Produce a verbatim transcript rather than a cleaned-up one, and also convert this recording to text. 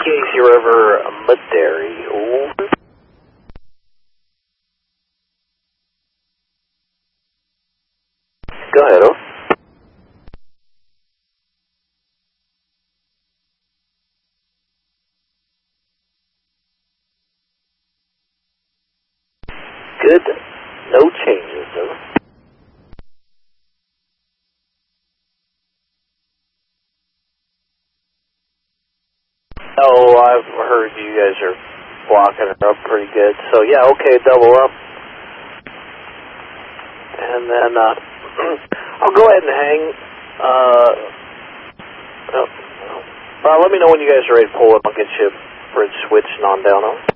Casey River, Madary, over. Go ahead, over. Good. No changes, over. Oh, I've heard you guys are blocking it up pretty good. So, yeah, okay, double up. And then uh, I'll go ahead and hang. Uh, oh, uh, let me know when you guys are ready to pull up. I'll get you bridge switched and on down. Over.